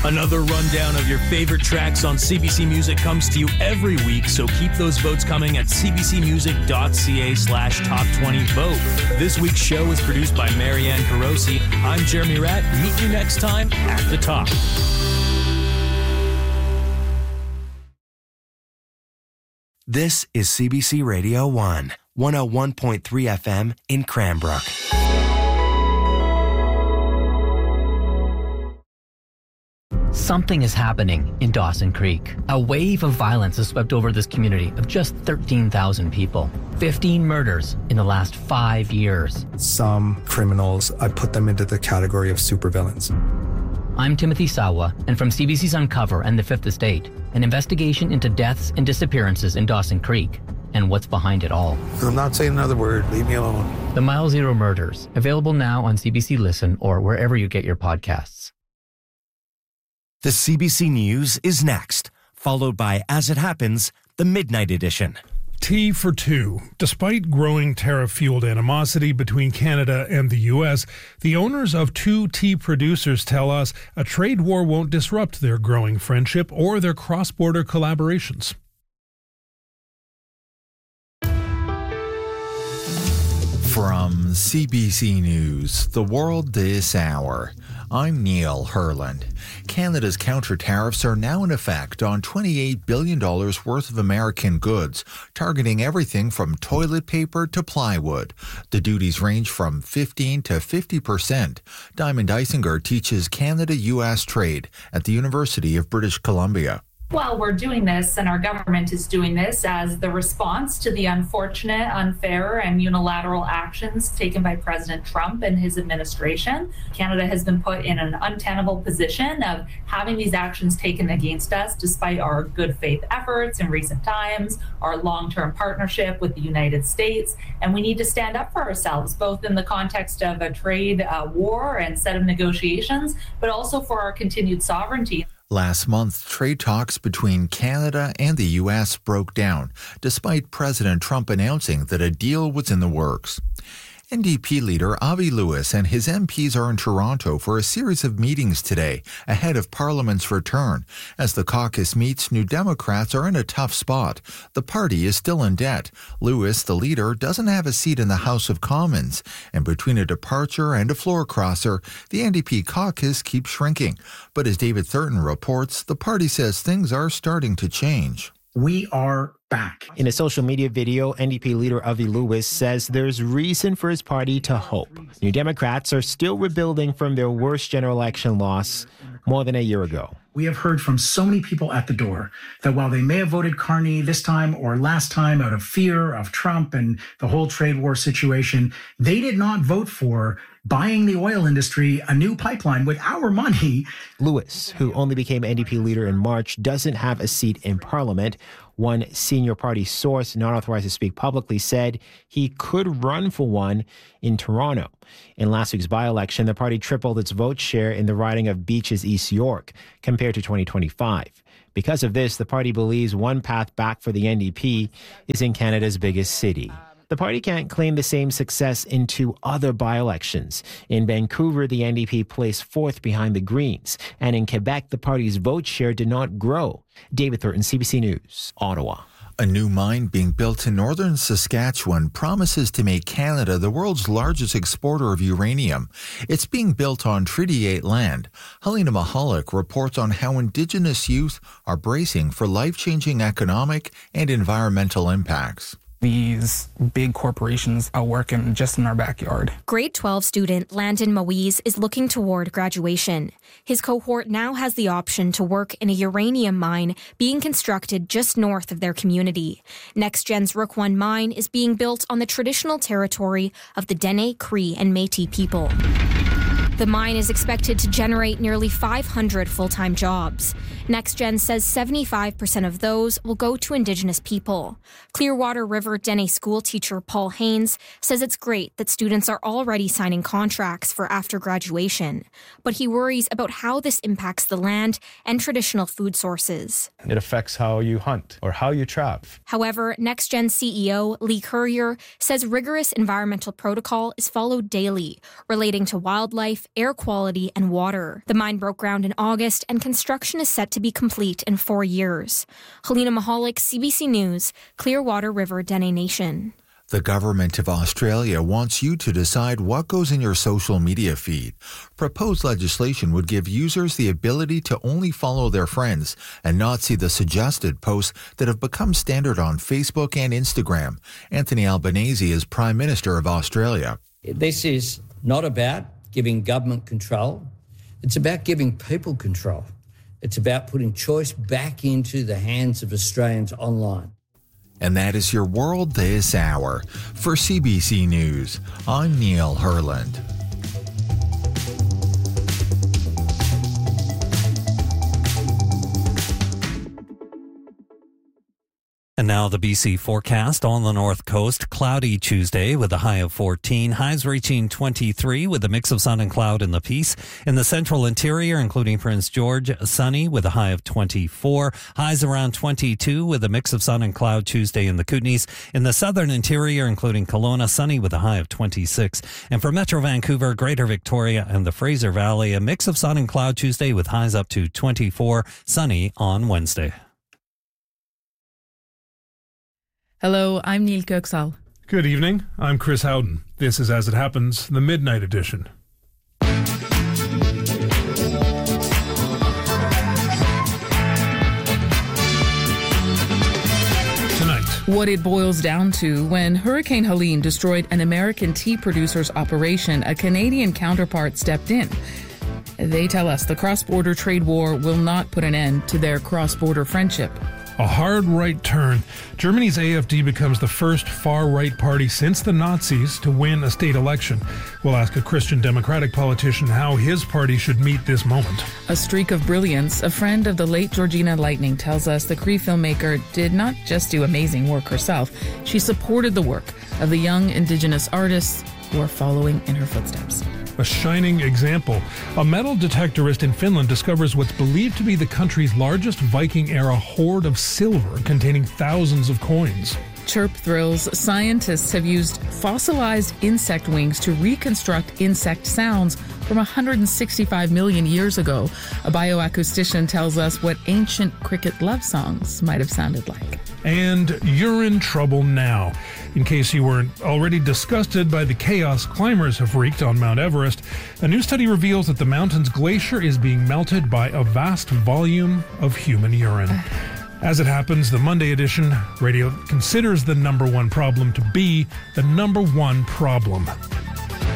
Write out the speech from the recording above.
Another rundown of your favorite tracks on CBC Music comes to you every week, so keep those votes coming at cbcmusic.ca/top20vote. This week's show is produced by Marianne Carosi. I'm Jeremy Ratt. Meet you next time at the top. This is CBC Radio 1, 101.3 FM in Cranbrook. Something is happening in Dawson Creek. A wave of violence has swept over this community of just 13,000 people. 15 murders in the last 5 years. Some criminals, I put them into the category of supervillains. I'm Timothy Sawa, and from CBC's Uncover and The Fifth Estate, an investigation into deaths and disappearances in Dawson Creek and what's behind it all. I'm not saying another word. Leave me alone. The Mile Zero Murders, available now on CBC Listen or wherever you get your podcasts. The CBC News is next, followed by As It Happens, the Midnight Edition. Tea for two. Despite growing tariff-fueled animosity between Canada and the U.S., the owners of two tea producers tell us a trade war won't disrupt their growing friendship or their cross-border collaborations. From CBC News, The World This Hour, I'm Neil Herland. Canada's counter tariffs are now in effect on $28 billion worth of American goods, targeting everything from toilet paper to plywood. The duties range from 15 to 50%. Diamond Eisinger teaches Canada-U.S. trade at the University of British Columbia. Well, we're doing this, and our government is doing this as the response to the unfortunate, unfair, and unilateral actions taken by President Trump and his administration. Canada has been put in an untenable position of having these actions taken against us despite our good faith efforts in recent times, our long-term partnership with the United States, and we need to stand up for ourselves, both in the context of a trade war and set of negotiations, but also for our continued sovereignty. Last month, trade talks between Canada and the U.S. broke down, despite President Trump announcing that a deal was in the works. NDP leader Avi Lewis and his MPs are in Toronto for a series of meetings today ahead of Parliament's return. As the caucus meets, New Democrats are in a tough spot. The party is still in debt. Lewis, the leader, doesn't have a seat in the House of Commons. And between a departure and a floor crosser, the NDP caucus keeps shrinking. But as David Thurton reports, the party says things are starting to change. We are back. In a social media video, NDP leader Avi Lewis says there's reason for his party to hope. New Democrats are still rebuilding from their worst general election loss more than a year ago. We have heard from so many people at the door that while they may have voted Carney this time or last time out of fear of Trump and the whole trade war situation, they did not vote for buying the oil industry a new pipeline with our money. Lewis, who only became NDP leader in March, doesn't have a seat in Parliament. One senior party source, not authorized to speak publicly, said he could run for one in Toronto. In last week's by-election, the party tripled its vote share in the riding of Beaches East York compared to 2025. Because of this, the party believes one path back for the NDP is in Canada's biggest city. The party can't claim the same success in two other by-elections. In Vancouver, the NDP placed fourth behind the Greens. And in Quebec, the party's vote share did not grow. David Thurton, CBC News, Ottawa. A new mine being built in northern Saskatchewan promises to make Canada the world's largest exporter of uranium. It's being built on Treaty 8 land. Helena Mahalik reports on how Indigenous youth are bracing for life-changing economic and environmental impacts. These big corporations are working just in our backyard. Grade 12 student Landon Moise is looking toward graduation. His cohort now has the option to work in a uranium mine being constructed just north of their community. NextGen's Rook I mine is being built on the traditional territory of the Dene, Cree, and Métis people. The mine is expected to generate nearly 500 full-time jobs. NextGen says 75% of those will go to Indigenous people. Clearwater River Dene school teacher Paul Haynes says it's great that students are already signing contracts for after graduation, but he worries about how this impacts the land and traditional food sources. It affects how you hunt or how you trap. However, NextGen CEO Lee Currier says rigorous environmental protocol is followed daily, relating to wildlife air quality, and water. The mine broke ground in August, and construction is set to be complete in 4 years. Helena Mahalik, CBC News, Clearwater River, Dene Nation. The government of Australia wants you to decide what goes in your social media feed. Proposed legislation would give users the ability to only follow their friends and not see the suggested posts that have become standard on Facebook and Instagram. Anthony Albanese is Prime Minister of Australia. This is not about giving government control. It's about giving people control. It's about putting choice back into the hands of Australians online. And that is your world this hour. For CBC News, I'm Neil Herland. And now the BC forecast. On the north coast, cloudy Tuesday with a high of 14, highs reaching 23 with a mix of sun and cloud in the Peace. In the central interior, including Prince George, sunny with a high of 24, highs around 22 with a mix of sun and cloud Tuesday in the Kootenays. In the southern interior, including Kelowna, sunny with a high of 26. And for Metro Vancouver, Greater Victoria and the Fraser Valley, a mix of sun and cloud Tuesday with highs up to 24, sunny on Wednesday. Hello, I'm Neil Köksal. Good evening. I'm Chris Howden. This is As It Happens, the Midnight Edition. Tonight, what it boils down to: when Hurricane Helene destroyed an American tea producer's operation, a Canadian counterpart stepped in. They tell us the cross-border trade war will not put an end to their cross-border friendship. a hard right turn. Germany's AfD becomes the first far-right party since the Nazis to win a state election. We'll ask a Christian Democratic politician how his party should meet this moment. A streak of brilliance. A friend of the late Georgina Lightning tells us the Cree filmmaker did not just do amazing work herself. She supported the work of the young Indigenous artists who are following in her footsteps. A shining example. A metal detectorist in Finland discovers what's believed to be the country's largest Viking-era hoard of silver containing thousands of coins. Chirp thrills. Scientists have used fossilized insect wings to reconstruct insect sounds from 165 million years ago. A bioacoustician tells us what ancient cricket love songs might have sounded like. And you're in trouble now. In case you weren't already disgusted by the chaos climbers have wreaked on Mount Everest, a new study reveals that the mountain's glacier is being melted by a vast volume of human urine. As it happens, the Monday edition, radio considers the number one problem to be the number one problem.